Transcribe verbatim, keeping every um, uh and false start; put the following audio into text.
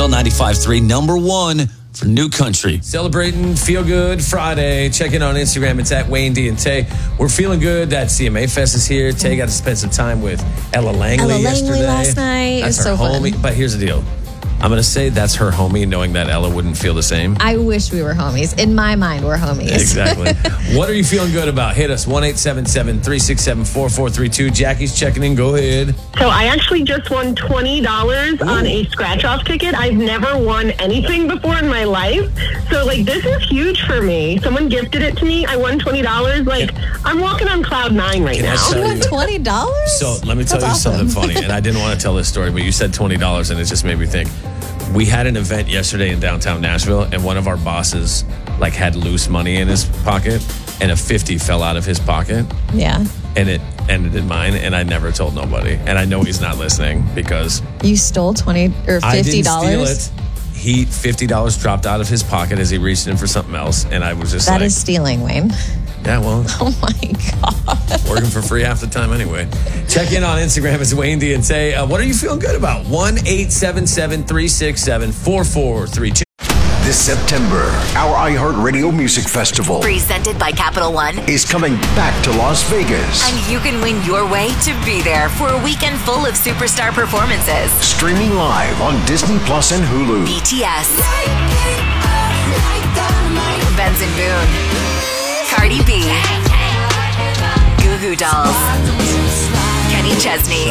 Nashville, ninety-five point three, number one for New Country. Celebrating Feel Good Friday. Check in on Instagram. It's at Wayne D and Tay. We're feeling good that C M A Fest is here. Tay got to spend some time with Ella Langley Ella yesterday. Langley last night. That's It was her so homie. fun. But here's the deal. I'm going to say that's her homie, knowing that Ella wouldn't feel the same. I wish we were homies. In my mind, we're homies. Exactly. What are you feeling good about? Hit us, one eight seven seven, three six seven, four four three two. Jackie's checking in. Go ahead. So I actually just won twenty dollars on a scratch-off ticket. I've never won anything before in my life. So, like, this is huge for me. Someone gifted it to me. I won twenty dollars. Like, I'm walking on cloud nine right Can I now. tell You won you- twenty dollars? So let me tell That's you awesome. something funny. And I didn't want to tell this story, but you said twenty dollars and it just made me think. We had an event yesterday in downtown Nashville, and one of our bosses like had loose money in his pocket, and a fifty fell out of his pocket, Yeah. and it ended in mine, and I never told nobody. And I know he's not listening because You stole twenty or I fifty didn't dollars? steal it. He fifty dollars dropped out of his pocket as he reached in for something else, and I was just That like, is stealing, Wayne. yeah, well, Oh my God. working for free half the time anyway. Check in on Instagram. It's Wayne D and say, uh, what are you feeling good about? one eight seven seven, three six seven, four four three two. This September, our iHeartRadio Music Festival Presented by Capital One. is coming back to Las Vegas. And you can win your way to be there for a weekend full of superstar performances. Streaming live on Disney Plus and Hulu. B T S. Benson Boone. Cardi B. Goo Goo Dolls. Kenny Chesney.